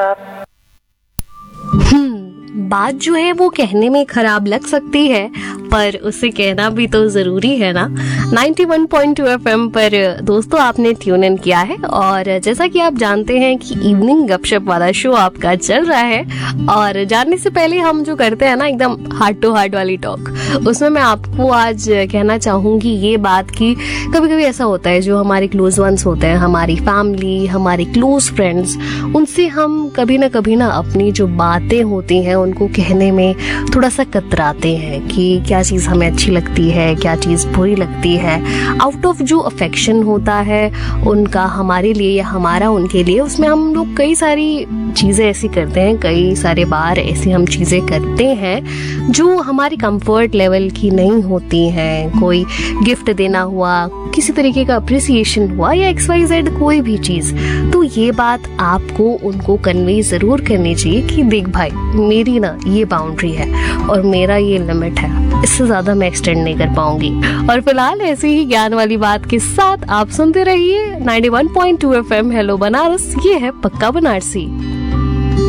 बात जो है वो कहने में खराब लग सकती है, पर उसे कहना भी तो जरूरी है ना। 91.2 FM पर दोस्तों आपने ट्यून इन किया है, और जैसा कि आप जानते हैं कि इवनिंग गपशप वाला शो आपका चल रहा है। और जानने से पहले हम जो करते हैं ना एकदम हार्ट टू हार्ट वाली टॉक, उसमें मैं आपको आज कहना चाहूंगी ये बात कि कभी कभी ऐसा होता है, जो हमारे क्लोज वंस होते हैं, हमारी फैमिली, हमारे क्लोज फ्रेंड्स, उनसे हम कभी ना अपनी जो बातें होती हैं उनको कहने में थोड़ा सा कतराते हैं कि क्या चीज़ हमें अच्छी लगती है, क्या चीज़ बुरी लगती है। आउट ऑफ जो अफेक्शन होता है उनका हमारे लिए या हमारा उनके लिए, उसमें हम लोग कई सारी चीज़ें ऐसी करते हैं, कई सारे बार ऐसी हम चीज़ें करते हैं जो हमारी कंफर्ट लेवल की नहीं होती हैं। कोई गिफ्ट देना हुआ, किसी तरीके का अप्रिसिएशन हुआ, या XYZ कोई भी चीज़, तो ये बात आपको उनको कन्वे ज़रूर करनी चाहिए कि देख भाई, मेरी ना ये बाउंड्री है और मेरा ये लिमिट है, इससे ज़्यादा मैं एक्सटेंड नहीं कर पाऊंगी। और फिलहाल ऐसे ही ज्ञान वाली बात के साथ आप सुनते रहिए 91.2 FM हेलो बनारस, ये है पक्का बनारसी।